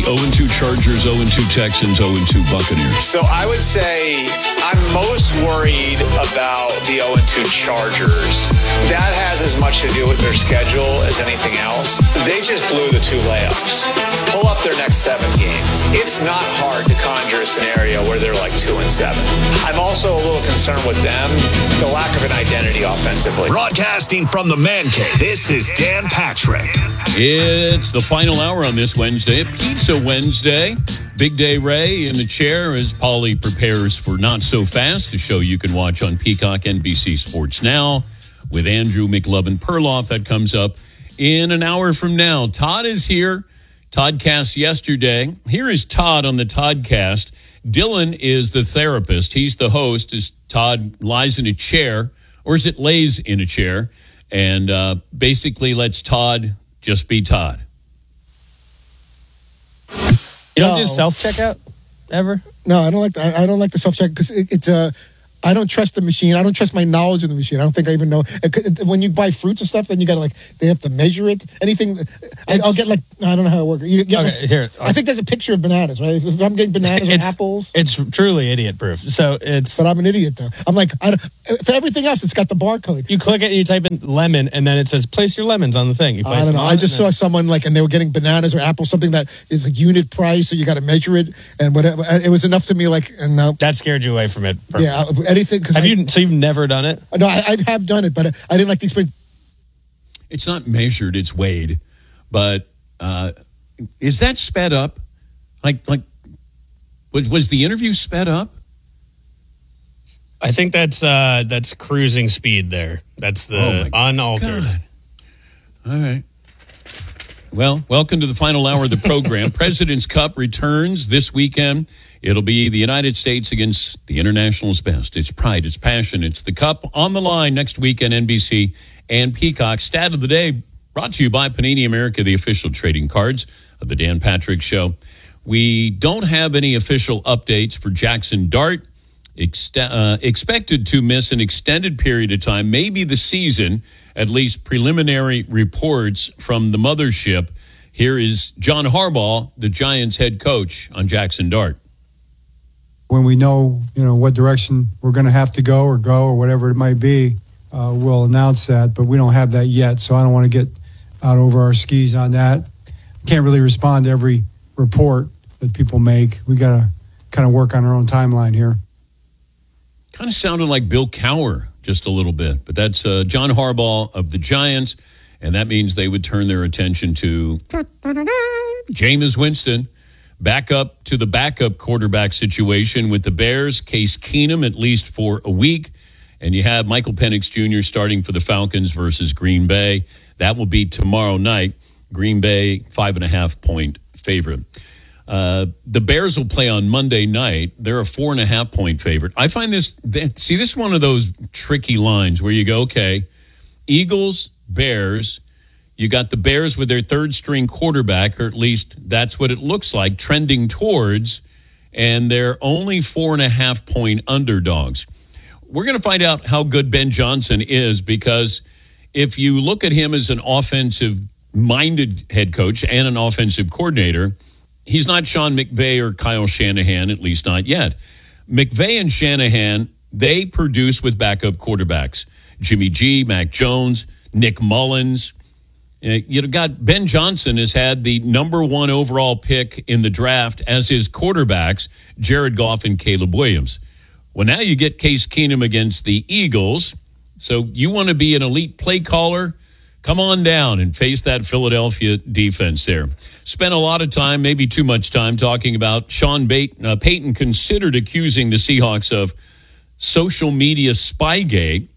0-2 Chargers, 0-2 Texans, 0-2 Buccaneers. So I would say I'm most worried about the 0-2 Chargers. That has as much to do with their schedule as anything else. They just blew the 2 layups. Pull up their next 7 games. It's not hard to conjure a scenario where they're like 2-7. I'm also a little concerned with them, the lack of an identity offensively. Broadcasting from the Man Cave, this is Dan Patrick. It's the final hour on this Wednesday, Pizza Wednesday. Big Day Ray in the chair as Paulie prepares for Not So Fast, a show you can watch on Peacock, NBC Sports Now, with Andrew McLovin Perloff. That comes up in an hour from now. Todd is here. Toddcast yesterday. Here is Todd on the Toddcast. Dylan is the therapist. He's the host as Todd lies in a chair, or is it lays in a chair, and basically lets Todd just be Todd. You don't do self-checkout ever? No, I don't like that. I don't like the self-checkout because it's I don't trust the machine. I don't trust my knowledge of the machine. I don't think I even know. When you buy fruits and stuff, then you got to they have to measure it. Anything. I'll get I don't know how it works. Here. I think there's a picture of bananas, right? If I'm getting bananas or apples. It's truly idiot-proof. But I'm an idiot, though. I'm like, for everything else, it's got the barcode. You click it and you type in lemon, and then it says, place your lemons on the thing. You place I don't know. I just saw someone and they were getting bananas or apples, something that is a unit price, so you got to measure it, and whatever. It was enough to me, and now. That scared you away from it. Perfect. Yeah, anything. So you've never done it? No, I have done it, but I didn't like the experience. It's not measured, it's weighed. But is that sped up? Was the interview sped up? I think that's cruising speed there. That's the unaltered. God. All right. Well, welcome to the final hour of the program. President's Cup returns this weekend. It'll be the United States against the International's best. It's pride, it's passion, it's the Cup on the line next weekend, NBC and Peacock. Stat of the day brought to you by Panini America, the official trading cards of the Dan Patrick Show. We don't have any official updates for Jackson Dart. Expected to miss an extended period of time, maybe the season, at least preliminary reports from the mothership. Here is John Harbaugh, the Giants head coach, on Jackson Dart. When we know, what direction we're going to have to go or whatever it might be, we'll announce that. But we don't have that yet, so I don't want to get out over our skis on that. Can't really respond to every report that people make. We got to kind of work on our own timeline here. Kind of sounded like Bill Cowher just a little bit, but that's John Harbaugh of the Giants, and that means they would turn their attention to Jameis Winston. Back up to the backup quarterback situation with the Bears, Case Keenum at least for a week. And you have Michael Penix Jr. starting for the Falcons versus Green Bay. That will be tomorrow night. Green Bay, 5.5-point favorite. The Bears will play on Monday night. They're a 4.5-point favorite. I find this is one of those tricky lines where you go, okay, Eagles, Bears. You got the Bears with their third-string quarterback, or at least that's what it looks like, trending towards, and they're only 4.5-point underdogs. We're going to find out how good Ben Johnson is, because if you look at him as an offensive-minded head coach and an offensive coordinator, he's not Sean McVay or Kyle Shanahan, at least not yet. McVay and Shanahan, they produce with backup quarterbacks. Jimmy G, Mac Jones, Nick Mullins. Ben Johnson has had the number 1 overall pick in the draft as his quarterbacks, Jared Goff and Caleb Williams. Well, now you get Case Keenum against the Eagles. So you want to be an elite play caller? Come on down and face that Philadelphia defense there. Spent a lot of time, maybe too much time, talking about Sean Payton considered accusing the Seahawks of social media spygate.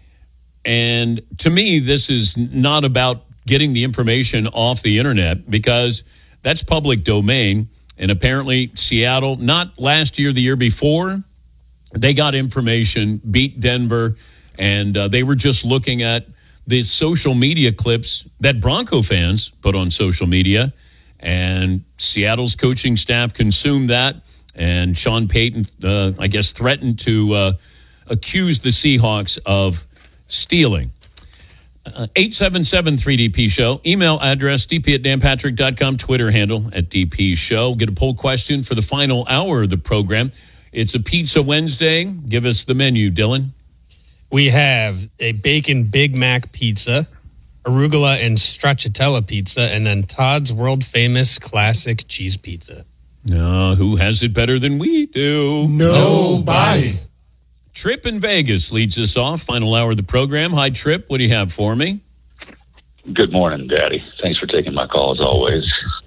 And to me, this is not about getting the information off the internet, because that's public domain. And apparently Seattle, not last year, the year before, they got information, beat Denver, and they were just looking at the social media clips that Bronco fans put on social media, and Seattle's coaching staff consumed that, and Sean Payton, I guess, threatened to accuse the Seahawks of stealing. 877-3DP Show. Email address dp@danpatrick.com. Twitter handle @DP Show. Get a poll question for the final hour of the program. It's a Pizza Wednesday. Give us the menu, Dylan. We have a bacon Big Mac pizza, arugula and stracciatella pizza, and then Todd's world famous classic cheese pizza. Who has it better than we do? Nobody. Trip in Vegas leads us off. Final hour of the program. Hi, Trip. What do you have for me? Good morning, Daddy. Thanks for taking my call, as always.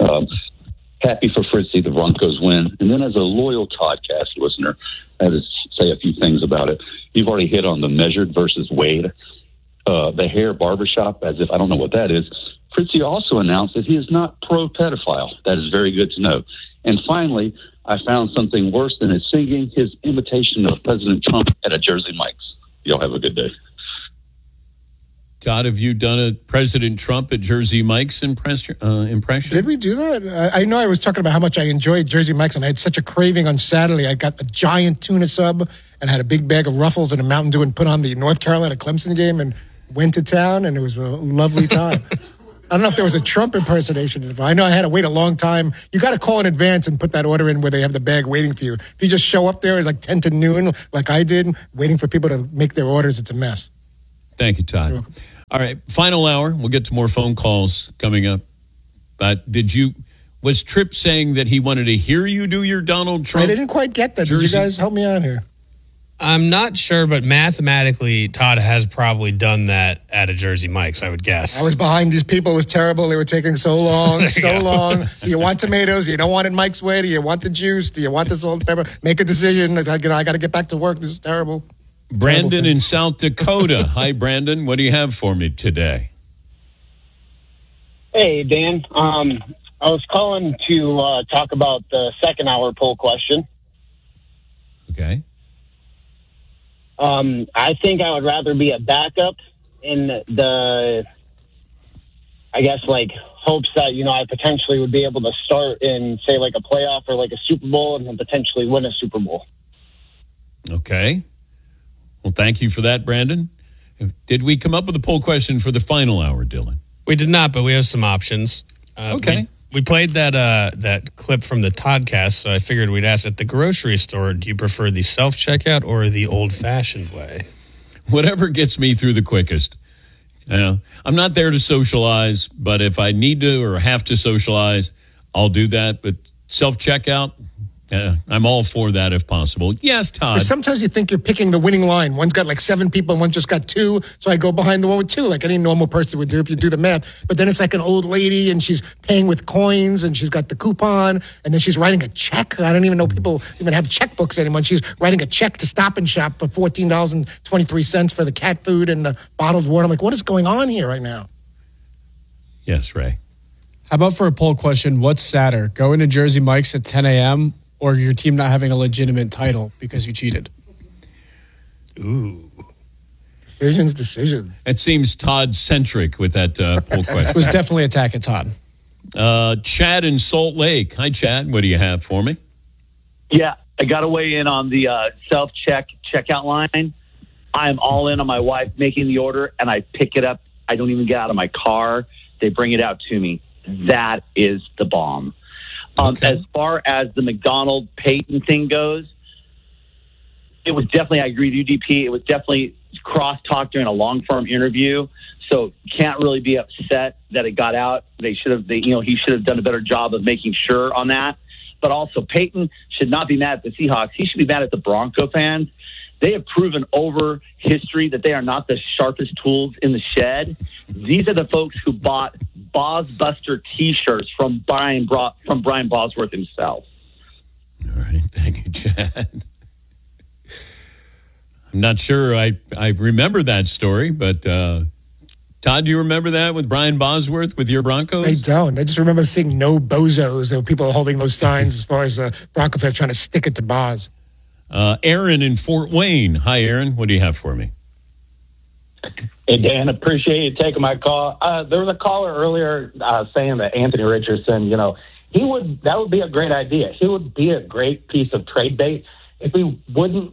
Happy for Fritzy, the Broncos win. And then as a loyal Toddcast listener, I had to say a few things about it. You've already hit on the measured versus weighed. The hair barbershop, as if I don't know what that is. Fritzy also announced that he is not pro-pedophile. That is very good to know. And finally, I found something worse than his singing, his imitation of President Trump at a Jersey Mike's. Y'all have a good day. Todd, have you done a President Trump at Jersey Mike's impression? Did we do that? I know I was talking about how much I enjoyed Jersey Mike's, and I had such a craving on Saturday. I got a giant tuna sub and had a big bag of Ruffles and a Mountain Dew and put on the North Carolina Clemson game and went to town, and it was a lovely time. I don't know if there was a Trump impersonation. I know I had to wait a long time. You got to call in advance and put that order in where they have the bag waiting for you. If you just show up there at like 10 to noon, like I did, waiting for people to make their orders, it's a mess. Thank you, Todd. All right, final hour. We'll get to more phone calls coming up. But was Tripp saying that he wanted to hear you do your Donald Trump? I didn't quite get that. Did you guys help me out here? I'm not sure, but mathematically, Todd has probably done that at a Jersey Mike's, I would guess. I was behind these people. It was terrible. They were taking so long, long. Do you want tomatoes? Do you don't want it Mike's way? Do you want the juice? Do you want the salt and pepper? Make a decision. I got to get back to work. This is terrible. Brandon in South Dakota. Hi, Brandon. What do you have for me today? Hey, Dan. I was calling to talk about the second hour poll question. Okay. I think I would rather be a backup in the, I guess, like, hopes that, I potentially would be able to start in, say, like a playoff or like a Super Bowl and then potentially win a Super Bowl. Okay. Well, thank you for that, Brandon. Did we come up with a poll question for the final hour, Dylan? We did not, but we have some options. Okay. We played that clip from the Toddcast, so I figured we'd ask at the grocery store, do you prefer the self-checkout or the old-fashioned way? Whatever gets me through the quickest. I'm not there to socialize, but if I need to or have to socialize, I'll do that. But self-checkout, I'm all for that if possible. Yes, Todd. Sometimes you think you're picking the winning line. One's got like 7 people and one just got 2. So I go behind the one with 2, like any normal person would do if you do the math. But then it's like an old lady and she's paying with coins and she's got the coupon and then she's writing a check. I don't even know people even have checkbooks anymore. She's writing a check to Stop and Shop for $14.23 for the cat food and the bottled water. I'm like, what is going on here right now? Yes, Ray. How about for a poll question, what's sadder, going to Jersey Mike's at 10 a.m. or your team not having a legitimate title because you cheated? Ooh. Decisions. It seems Todd-centric with that poll question. It was definitely a attack at Todd. Chad in Salt Lake. Hi, Chad. What do you have for me? Yeah, I got to weigh in on the checkout line. I am all in on my wife making the order, and I pick it up. I don't even get out of my car. They bring it out to me. That is the bomb. Okay. As far as the McDonald Peyton thing goes, it was definitely, I agree with UDP, it was definitely cross-talk during a long-form interview. So can't really be upset that it got out. He should have done a better job of making sure on that. But also, Peyton should not be mad at the Seahawks. He should be mad at the Bronco fans. They have proven over history that they are not the sharpest tools in the shed. These are the folks who bought Bozbuster T-shirts from Brian Bosworth himself. All right. Thank you, Chad. I'm not sure I remember that story, but Todd, do you remember that with Brian Bosworth with your Broncos? I don't. I just remember seeing no bozos. There were people holding those signs as far as Bronco fans trying to stick it to Boz. Aaron in Fort Wayne. Hi, Aaron. What do you have for me? Hey, Dan, appreciate you taking my call. There was a caller earlier saying that Anthony Richardson, that would be a great idea. He would be a great piece of trade bait if we wouldn't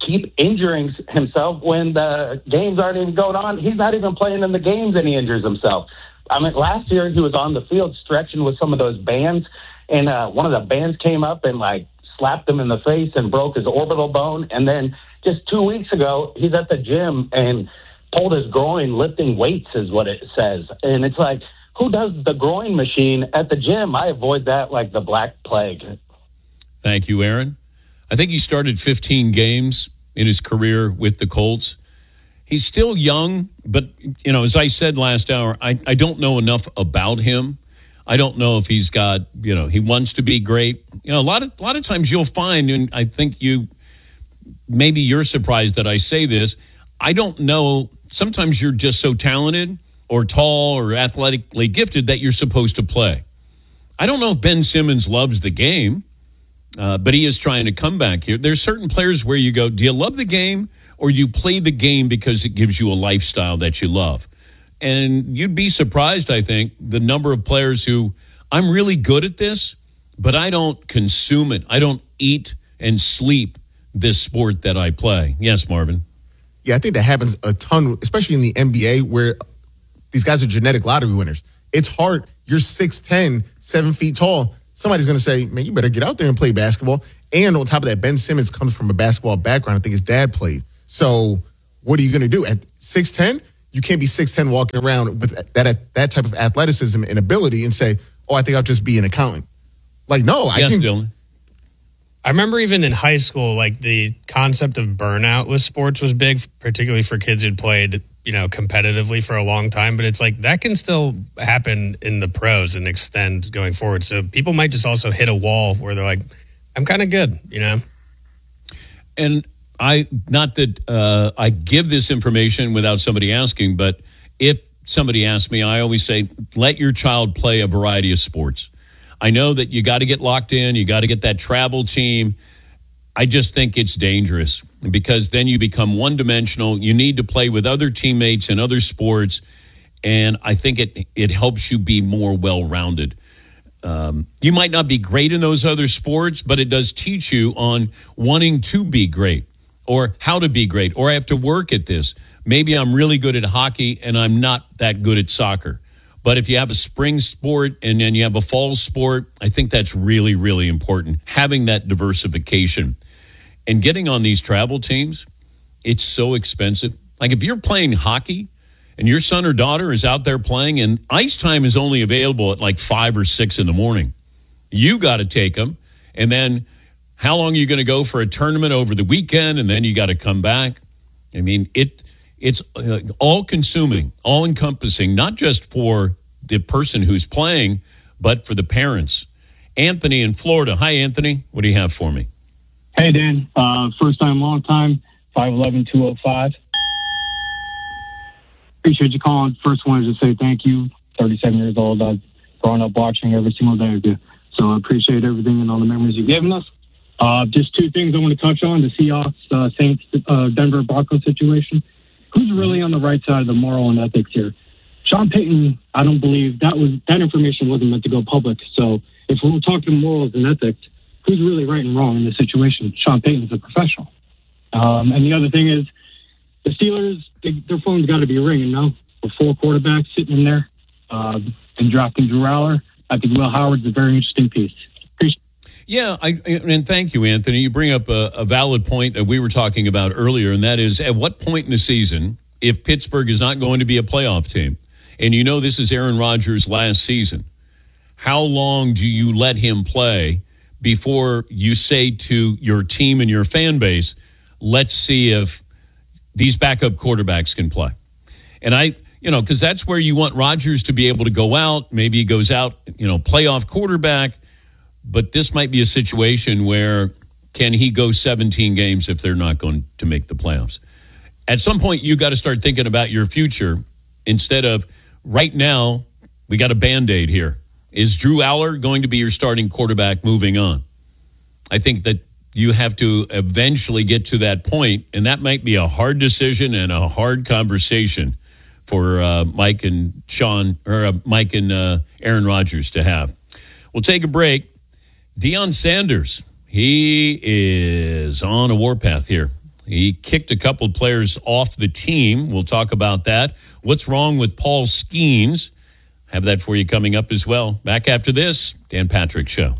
keep injuring himself when the games aren't even going on? He's not even playing in the games and he injures himself. I mean, last year he was on the field stretching with some of those bands, and one of the bands came up and like slapped him in the face and broke his orbital bone. And then just 2 weeks ago, he's at the gym and pulled his groin lifting weights, is what it says. And it's like, who does the groin machine at the gym? I avoid that like the Black Plague. Thank you, Aaron. I think he started 15 games in his career with the Colts. He's still young, but, you know, as I said last hour, I don't know enough about him. I don't know if he's got, you know, he wants to be great. You know, a lot of times you'll find, and I think maybe you're surprised that I say this, I don't know, sometimes you're just so talented or tall or athletically gifted that you're supposed to play. I don't know if Ben Simmons loves the game, but he is trying to come back here. There's certain players where you go, do you love the game or do you play the game because it gives you a lifestyle that you love? And you'd be surprised, I think, the number of players who, I'm really good at this, but I don't consume it. I don't eat and sleep this sport that I play. Yes, Marvin. Yeah, I think that happens a ton, especially in the NBA where these guys are genetic lottery winners. It's hard. You're 6'10", 7 feet tall. Somebody's going to say, man, you better get out there and play basketball. And on top of that, Ben Simmons comes from a basketball background. I think his dad played. So what are you going to do? At 6'10", you can't be 6'10" walking around with that type of athleticism and ability and say, oh, I think I'll just be an accountant. Like, no, I can. Dylan. I remember even in high school, like the concept of burnout with sports was big, particularly for kids who'd played, you know, competitively for a long time. But it's like that can still happen in the pros and extend going forward. So people might just also hit a wall where they're like, I'm kind of good, you know? And not that I give this information without somebody asking, but if somebody asks me, I always say, let your child play a variety of sports. I know that you got to get locked in. You got to get that travel team. I just think it's dangerous because then you become one-dimensional. You need to play with other teammates in other sports, and I think it helps you be more well-rounded. You might not be great in those other sports, but it does teach you on wanting to be great or how to be great, or I have to work at this. Maybe I'm really good at hockey and I'm not that good at soccer. But if you have a spring sport and then you have a fall sport, I think that's really, really important, having that diversification. And getting on these travel teams, it's so expensive. Like if you're playing hockey and your son or daughter is out there playing and ice time is only available at like 5 or 6 in the morning, you got to take them. And then how long are you going to go for a tournament over the weekend? And then you got to come back. I mean, it's all-consuming, all-encompassing, not just for the person who's playing, but for the parents. Anthony in Florida. Hi, Anthony. What do you have for me? Hey, Dan. First time, long time, 5'11", 205. Appreciate you calling. First wanted to say thank you. 37 years old. I've grown up watching every single day of you. So I appreciate everything and all the memories you've given us. Just two things I want to touch on. The Seahawks, Saints, Denver Broncos situation. Who's really on the right side of the moral and ethics here? Sean Payton, I don't believe that information wasn't meant to go public. So if we're talking morals and ethics, who's really right and wrong in this situation? Sean Payton's a professional. And the other thing is the Steelers, their phone's got to be ringing now. With 4 quarterbacks sitting in there and drafting Drew Aller. I think Will Howard's a very interesting piece. Yeah, and thank you, Anthony. You bring up a valid point that we were talking about earlier, and that is at what point in the season, if Pittsburgh is not going to be a playoff team, and you know this is Aaron Rodgers' last season, how long do you let him play before you say to your team and your fan base, let's see if these backup quarterbacks can play? And because that's where you want Rodgers to be able to go out. Maybe he goes out, playoff quarterback. But this might be a situation where can he go 17 games if they're not going to make the playoffs? At some point, you got to start thinking about your future instead of right now, we got a Band-Aid here. Is Drew Aller going to be your starting quarterback moving on? I think that you have to eventually get to that point, and that might be a hard decision and a hard conversation for Mike and Aaron Rodgers to have. We'll take a break. Deion Sanders, he is on a warpath here. He kicked a couple players off the team. We'll talk about that. What's wrong with Paul Skeens? Have that for you coming up as well. Back after this, Dan Patrick Show.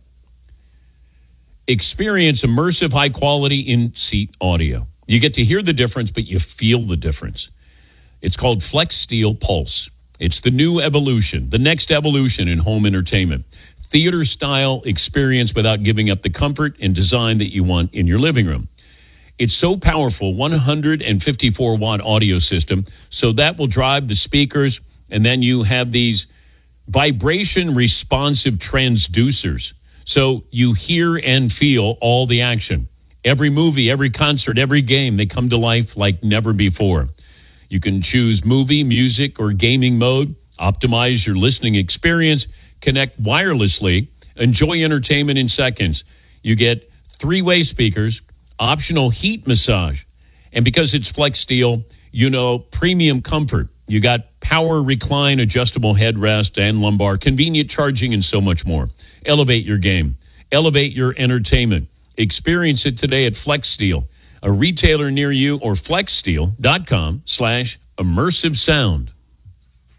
Experience immersive, high-quality in-seat audio. You get to hear the difference, but you feel the difference. It's called Flex Steel Pulse. It's the new evolution, the next evolution in home entertainment. Theater-style experience without giving up the comfort and design that you want in your living room. It's so powerful, 154-watt audio system, so that will drive the speakers, and then you have these vibration-responsive transducers, so you hear and feel all the action. Every movie, every concert, every game, they come to life like never before. You can choose movie, music, or gaming mode, optimize your listening experience, connect wirelessly, enjoy entertainment in seconds. You get 3-way speakers, optional heat massage, and because it's Flex Steel, premium comfort. You got power recline, adjustable headrest, and lumbar, convenient charging, and so much more. Elevate your game. Elevate your entertainment. Experience it today at Flex Steel, a retailer near you, or flexsteel.com/immersive sound.